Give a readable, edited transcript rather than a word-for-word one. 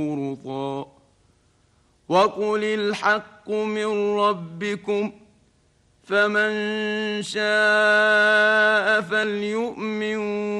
فرطا وقل الحق من ربكم فمن شاء فليؤمن